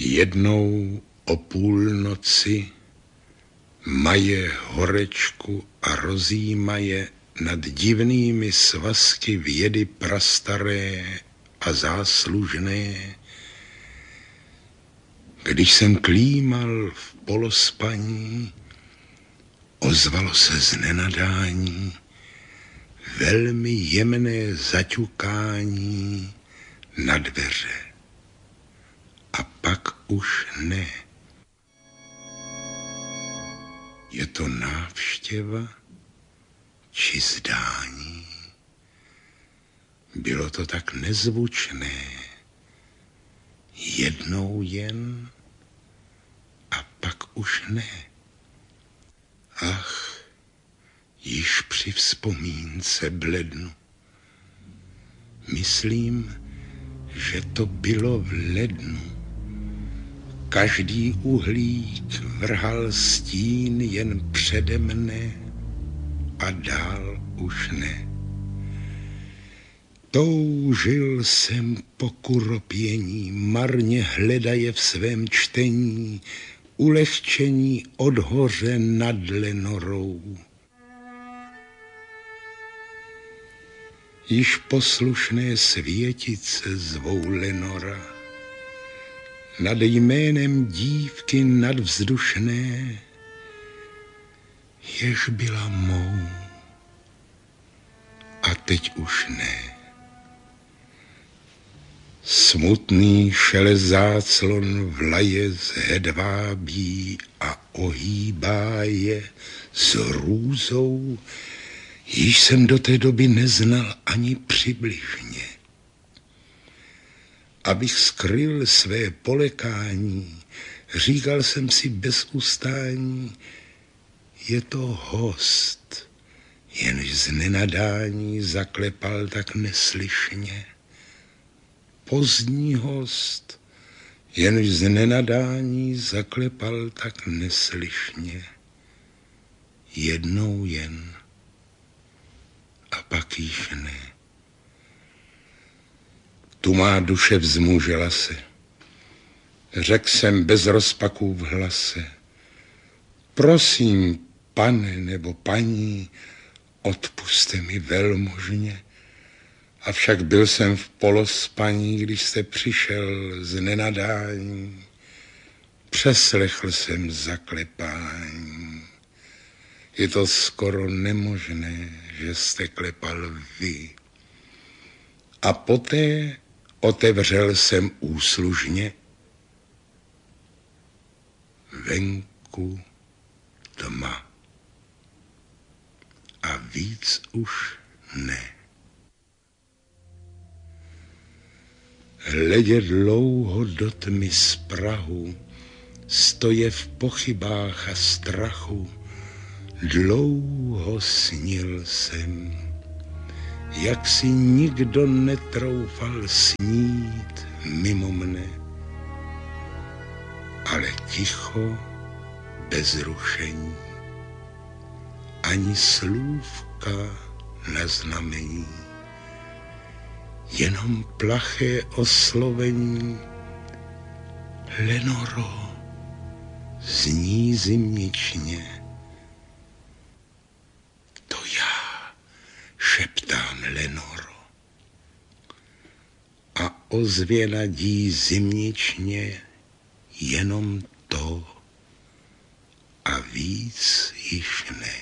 Jednou o půlnoci maje horečku a rozjímaje nad divnými svazky vědy prastaré a záslužné. Když jsem klímal v polospaní, ozvalo se z nenadání velmi jemné zaťukání na dveře. A pak už ne. Je to návštěva či zdání? Bylo to tak nezvučné, jednou jen a pak už ne. Ach, již při vzpomínce blednu. Myslím, že to bylo v lednu. Každý uhlík vrhal stín jen přede mne a dál už ne. Toužil jsem po kuropění, marně hledaje v svém čtení ulehčení od hoře nad Lenorou. Již poslušné světice zvou Lenora, nad jménem dívky nadvzdušné, jež byla mou a teď už ne. Smutný šele záclon vlaje z hedvábí a ohýbá je s růzou, již jsem do té doby neznal ani přibližně. Abych skryl své polekání, říkal jsem si bez ustání, je to host, jenž z nenadání zaklepal tak neslyšně. Pozdní host, jenž z nenadání zaklepal tak neslyšně. Jednou jen a pak již ne. Tu má duše vzmužila se. Řekl jsem bez rozpaků v hlase. Prosím, pane nebo paní, odpuste mi velmožně. Avšak byl jsem v polospaní, když jste přišel z nenadání. Přeslechl jsem zaklepání. Je to skoro nemožné, že jste klepal vy. A poté otevřel jsem úslužně. Venku tma. A víc už ne. Hledě dlouho do tmy z prahu, stoje v pochybách a strachu, dlouho snil jsem, jak si nikdo netroufal snít mimo mne, ale ticho, bez rušení, ani slůvka na znamení, jenom plaché oslovení. Lenoro, zní zimničně. To já, šeptám Lenoro. A ozvěna dí zimničně jenom to a víc již ne.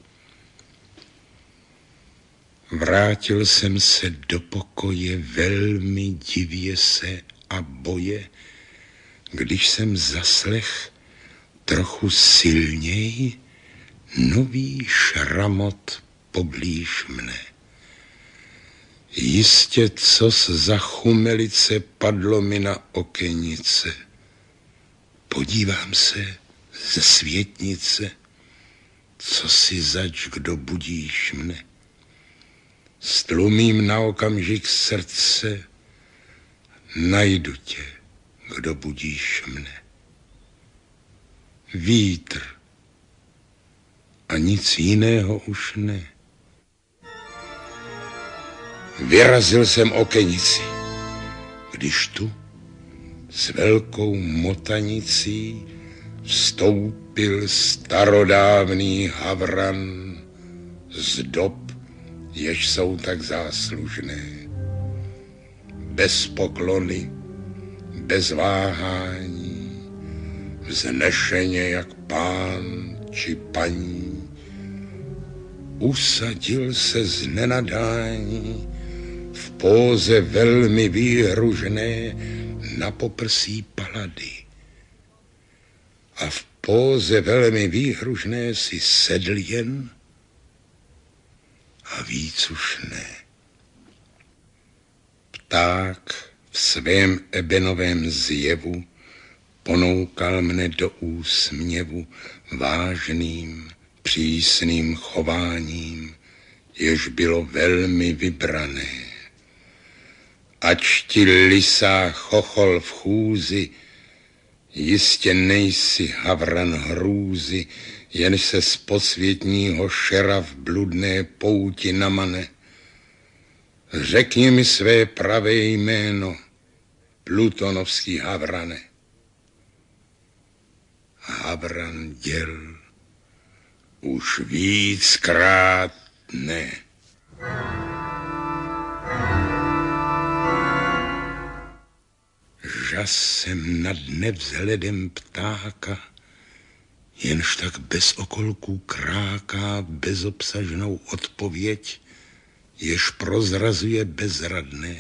Vrátil jsem se do pokoje velmi divě se a boje, když jsem zaslech trochu silněj nový šramot poblíž mne. Jistě cos za chumelice padlo mi na okenice. Podívám se ze světnice, co si zač, kdo budíš mne. Stlumím na okamžik srdce, najdu tě, kdo budíš mne. Vítr a nic jiného už ne. Vyrazil jsem okenici, když tu S velkou motanicí vstoupil starodávný havran z dob, jež jsou tak záslužné. Bez poklony, bez váhání, vznešeně jak pán či paní, usadil se z nenadání v póze velmi výhružné na poprsí palady. A v póze velmi výhružné si sedl jen a víc už ne. Pták v svém ebenovém zjevu ponoukal mne do úsměvu vážným, přísným chováním, jež bylo velmi vybrané. Ač ti lisá chochol v chůzi, jistě nejsi havran hrůzy, jen se z podsvětního šera v bludné pouti namane. Řekni mi své pravé jméno, plutonovský havrane. Havran děl už víckrát ne. Žasem nad nevzhledem ptáka, jenž tak bez okolků kráká bezobsažnou odpověď, jež prozrazuje bezradné.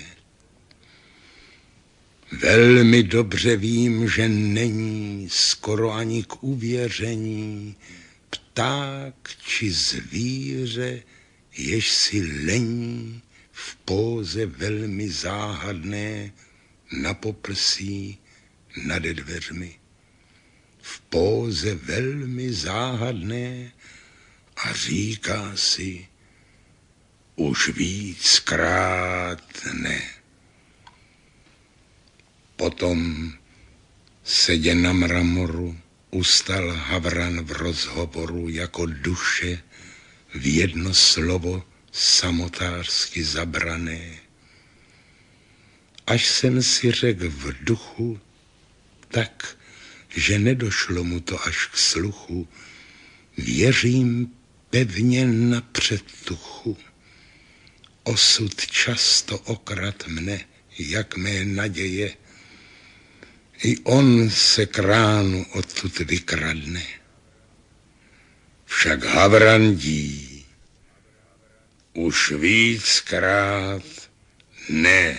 Velmi dobře vím, že není skoro ani k uvěření pták či zvíře, jež si lení v póze velmi záhadné na poprsí nade dveřmi. V póze velmi záhadné a říká si už víckrát ne. Potom sedě na mramoru ustal havran v rozhovoru jako duše v jedno slovo samotářsky zabrané. Až jsem si řekl v duchu, tak, že nedošlo mu to až k sluchu, věřím pevně na předtuchu. Osud často okrad mne, jak mé naděje, i on se k ránu odtud vykradne. Však havrandí už víckrát ne.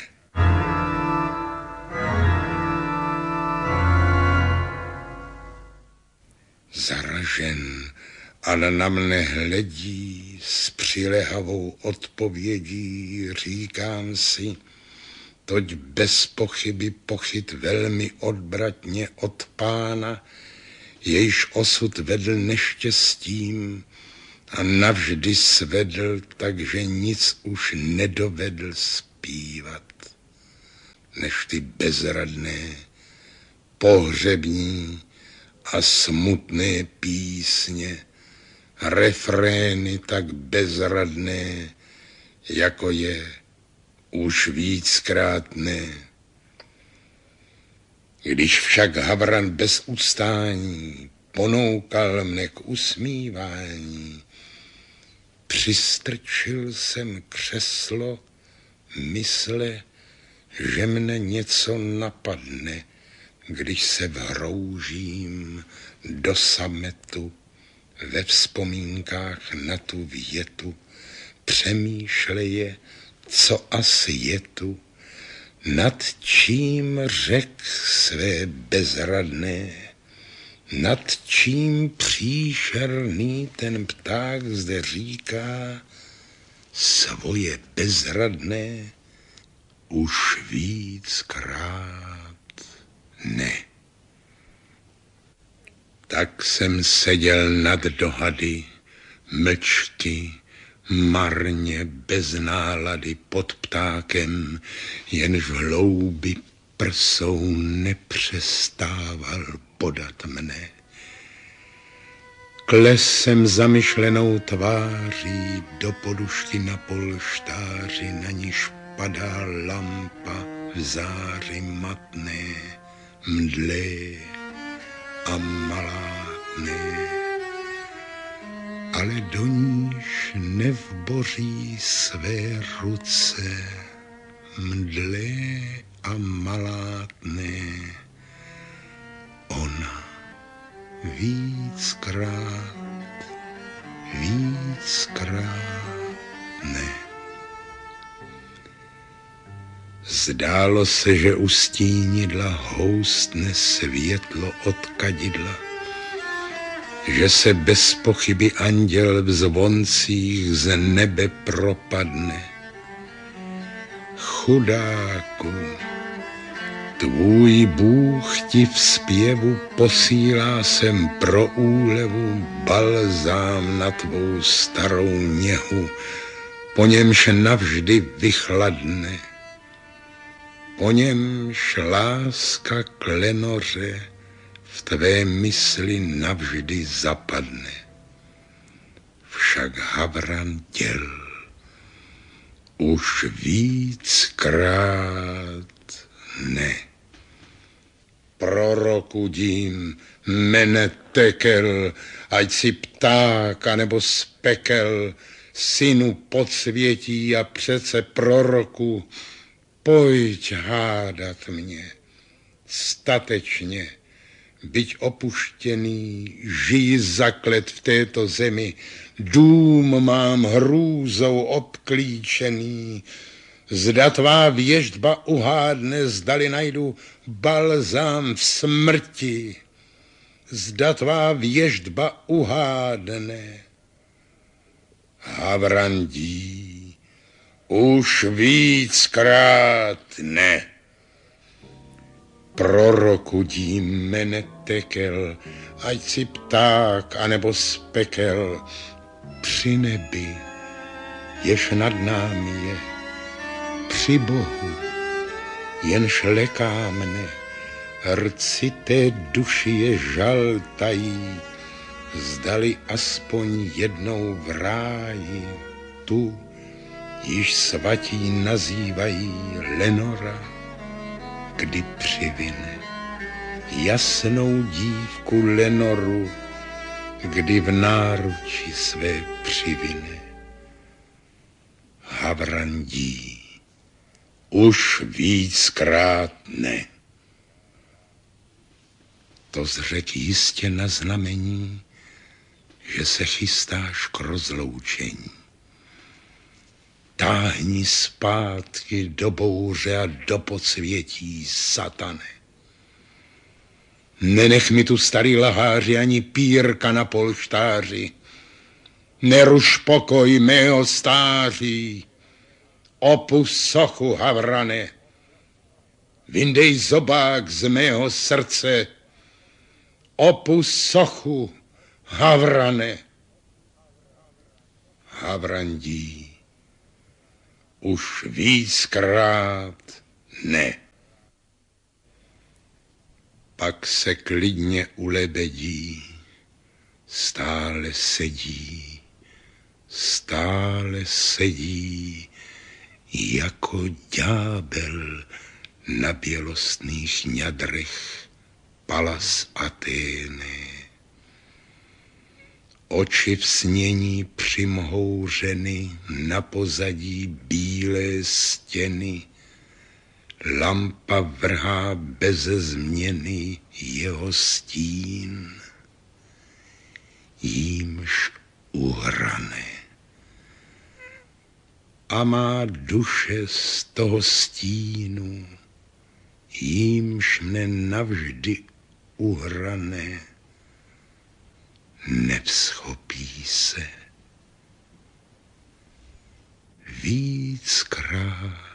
Zaražen, ale na mne hledí s přilehavou odpovědí, říkám si, toť bez pochyby pochyt velmi odbratně od pána, jejž osud vedl neštěstím a navždy svedl, takže nic už nedovedl zpívat, než ty bezradné, pohřební a smutné písně, refrény tak bezradné, jako je už víckrát ne. Když však havran bez ustání ponoukal mne k usmívání, přistrčil jsem křeslo mysle, že mne něco napadne, když se vhroužím do sametu ve vzpomínkách na tu větu, přemýšleje, co asi je tu, nad čím řek své bezradné, nad čím příšerný ten pták zde říká svoje bezradné už víckrát ne. Tak jsem seděl nad dohady, mlčky, marně, bez nálady, pod ptákem, jenž v hloubi prsou nepřestával podat mne. Kles jsem zamyšlenou tváří do podušky na polštáři, na níž padá lampa v záři matné mdlé a malátné, ale do níž nevboří své ruce, mdlé a malátné. Ona víckrát ne. Zdálo se, že u stínidla houstne světlo od kadidla, že se bez pochyby anděl v zvoncích z nebe propadne. Chudáku, tvůj Bůh ti v zpěvu posílá sem pro úlevu balzám na tvou starou něhu, po němž navždy vychladne, po němž láska klenoře v tvé mysli navždy zapadne. Však Havran děl už víckrát ne. Prorokudím, mene Tekel, ať si pták anebo z pekel, synu podsvětí a přece proroku, pojď hádat mě, statečně, byť opuštěný, žij zaklet v této zemi, dům mám hrůzou obklíčený, zda tvá věštba uhádne, zdali najdu balzám v smrti, zda tvá věštba uhádne. Havrandí, už víckrát ne. Prorokudím, mene Tekel, ať si pták anebo z pekel, při nebi, jež nad námi je, při Bohu, jenž leká mne, rcité duši je žaltají, zdali aspoň jednou v ráji tu, již svatí nazývají Lenora, kdy přivine jasnou dívku Lenoru, kdy v náruči své přivine. Havrandí, už víckrát ne. To zřek jistě na znamení, že se chystáš k rozloučení. Táhni zpátky do bouře a do podsvětí, satane. Nenech mi tu starý laháři ani pírka na polštáři. Neruš pokoj mého stáří. Opusť sochu, Havrane. Vyndej zobák z mého srdce. Opusť sochu, Havrane. Havrandí, už víckrát ne. Pak se klidně ulebedí, stále sedí, jako ďábel na bělostných ňadrech Palas Athéné. Oči v snění přimhouřeny, na pozadí bílé stěny, lampa vrhá beze změny jeho stín, jímž uhrané. A má duše z toho stínu, jímž mne navždy uhrané, nevzchopí se víckrát